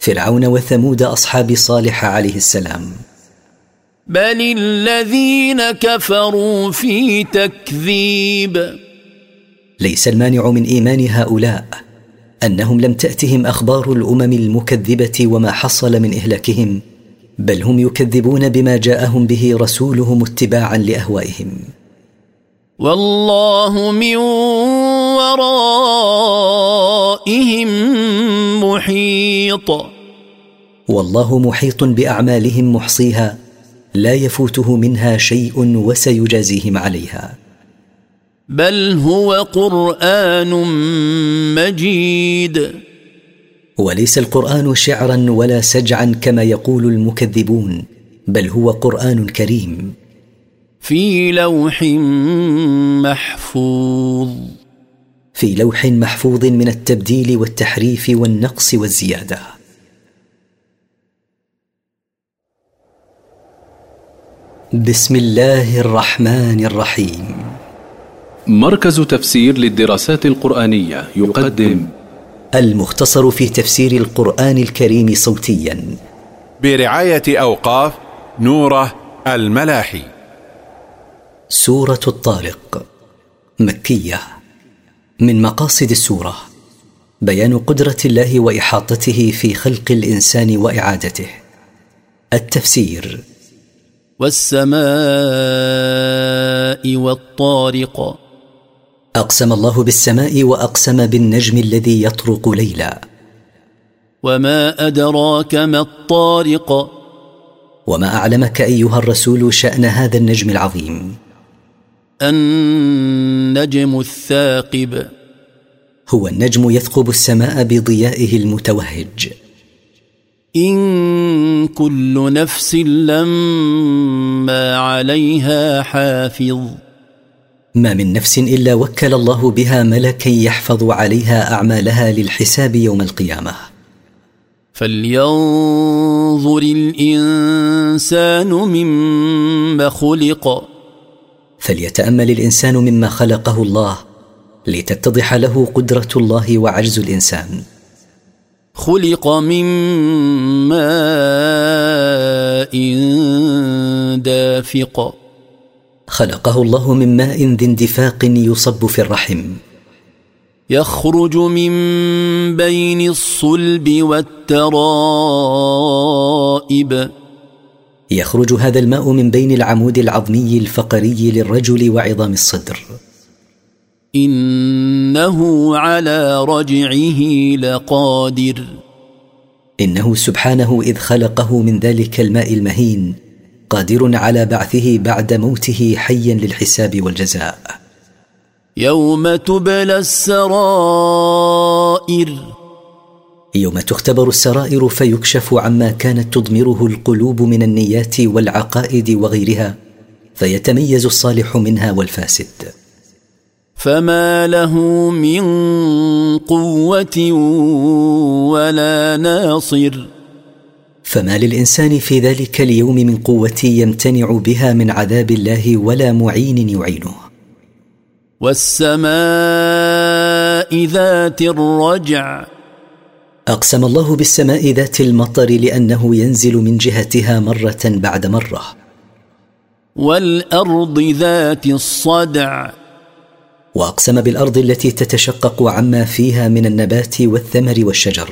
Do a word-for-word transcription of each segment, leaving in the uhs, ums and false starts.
فرعون وثمود أصحاب صالح عليه السلام. بل الذين كفروا في تكذيب. ليس المانع من إيمان هؤلاء أنهم لم تأتهم أخبار الأمم المكذبة وما حصل من إهلاكهم، بل هم يكذبون بما جاءهم به رسولهم اتباعا لأهوائهم. والله من ورائهم محيط. والله محيط بأعمالهم محصيها، لا يفوته منها شيء وسيجازيهم عليها. بل هو قرآن مجيد. وليس القرآن شعرا ولا سجعا كما يقول المكذبون، بل هو قرآن كريم في لوح محفوظ. في لوح محفوظ من التبديل والتحريف والنقص والزيادة. بسم الله الرحمن الرحيم. مركز تفسير للدراسات القرآنية يقدم المختصر في تفسير القرآن الكريم صوتيا برعاية أوقاف نوره الملاحي. سورة الطارق مكية. من مقاصد السورة بيان قدرة الله وإحاطته في خلق الإنسان وإعادته. التفسير: والسماء والطارق. أقسم الله بالسماء وأقسم بالنجم الذي يطرق ليلا. وما أدراك ما الطارق. وما أعلمك أيها الرسول شأن هذا النجم العظيم. النجم الثاقب. هو النجم يثقب السماء بضيائه المتوهج. إن كل نفس لما عليها حافظ. ما من نفس إلا وكل الله بها ملكا يحفظ عليها أعمالها للحساب يوم القيامة. فلينظر الإنسان مما خلق. فليتأمل الإنسان مما خلقه الله لتتضح له قدرة الله وعجز الإنسان. خلق من ماء دافق. خلقه الله من ماء ذي اندفاق يصب في الرحم. يخرج من بين الصلب والترائب. يخرج هذا الماء من بين العمود العظمي الفقري للرجل وعظام الصدر. إنه على رجعه لقادر. إنه سبحانه إذ خلقه من ذلك الماء المهين قادر على بعثه بعد موته حيا للحساب والجزاء. يوم تبلى السرائر. يوم تختبر السرائر فيكشف عما كانت تضمره القلوب من النيات والعقائد وغيرها، فيتميز الصالح منها والفاسد. فما له من قوة ولا ناصر. فما للإنسان في ذلك اليوم من قوة يمتنع بها من عذاب الله ولا معين يعينه. والسماء ذات الرجع. أقسم الله بالسماء ذات المطر لأنه ينزل من جهتها مرة بعد مرة. والأرض ذات الصدع. وأقسم بالأرض التي تتشقق عما فيها من النبات والثمر والشجر.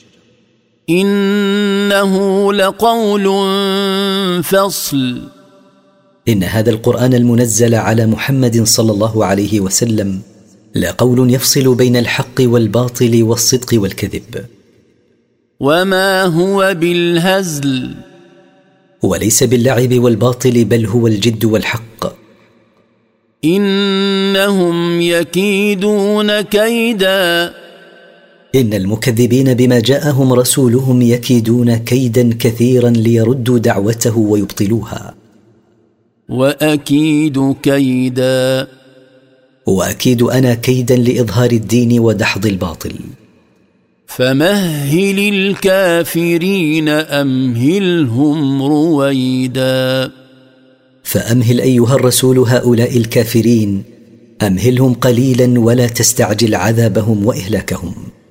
إنه لقول فصل. إن هذا القرآن المنزل على محمد صلى الله عليه وسلم لقول يفصل بين الحق والباطل والصدق والكذب. وما هو بالهزل. وليس باللعب والباطل، بل هو الجد والحق. إنهم يكيدون كيدا. إن المكذبين بما جاءهم رسولهم يكيدون كيدا كثيرا ليردوا دعوته ويبطلوها. وأكيد كيدا. وأكيد أنا كيدا لإظهار الدين ودحض الباطل. فمهل الكافرين أمهلهم رويدا. فأمهل أيها الرسول هؤلاء الكافرين، أمهلهم قليلا ولا تستعجل عذابهم وإهلاكهم.